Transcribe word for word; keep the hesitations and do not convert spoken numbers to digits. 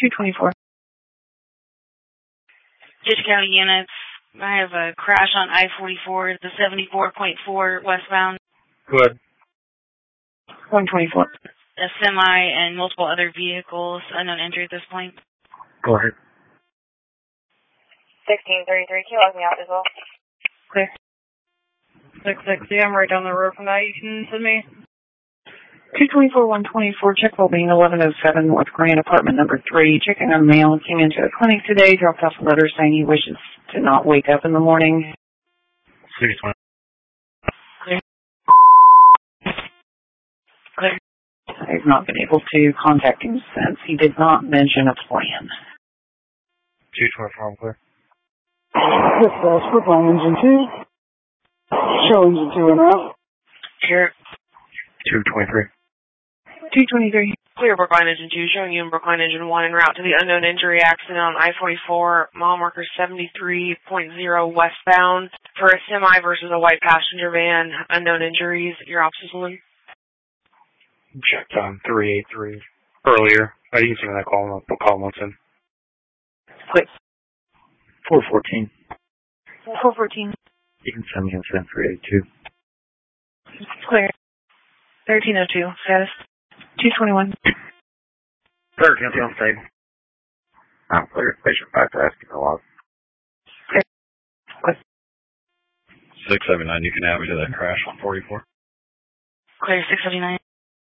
two twenty-four. Ditch County units, I have a crash on I forty-four, the seventy-four point four westbound. Go ahead. one twenty-four. A semi and multiple other vehicles, unknown injury at this point. Go ahead. sixteen thirty-three, can you log me out as well? Clear. six sixty, I'm right down the road from that. You can send me. two twenty-four, one twenty-four, check holding eleven oh seven North Grand, apartment number three. Checking on mail. Came into a clinic today, dropped off a letter saying he wishes to not wake up in the morning. six twenty. Clear. Clear. I've not been able to contact him since. He did not mention a plan. two twenty-four, I'm clear. This is Brookline Engine two. Show Engine two and out. Here. two twenty-three. two twenty-three. Clear Brookline Engine two, showing you in Brookline Engine one en route to the unknown injury accident on I forty-four, mile marker seventy-three point zero westbound for a semi versus a white passenger van. Unknown injuries. Your officer's one. Checked on three eighty-three earlier. I didn't see when I call him. I'll call him once in. Quick. four fourteen. four fourteen. You can send me in seven three eighty-two. Clear. thirteen oh two. Status. two twenty-one. thirteen oh two on state. I'm clear. Patient five to asking a lot. Clear. Quick. six seventy-nine, you can add me to that crash on forty-four. Clear six seventy-nine.